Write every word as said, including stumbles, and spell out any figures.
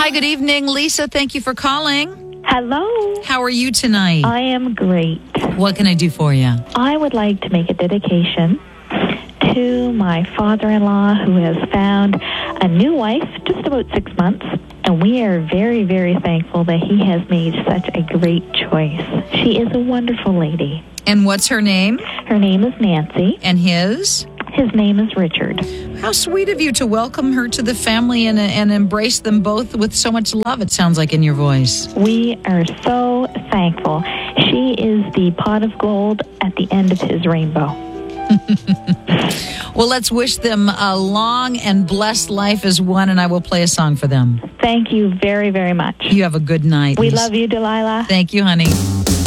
Hi, good evening, Lisa. Thank you for calling. Hello. How are you tonight? I am great. What can I do for you? I would like to make a dedication to my father-in-law who has found a new wife just about six months. And we are very, very thankful that he has made such a great choice. She is a wonderful lady. And what's her name? Her name is Nancy. And his? His name is Richard. How sweet of you to welcome her to the family and, and embrace them both with so much love, it sounds like in your voice. We are so thankful. She is the pot of gold at the end of his rainbow. Well, let's wish them a long and blessed life as one, and I will play a song for them. Thank you very, very much. You have a good night. We Lisa. love you, Delilah. Thank you, honey.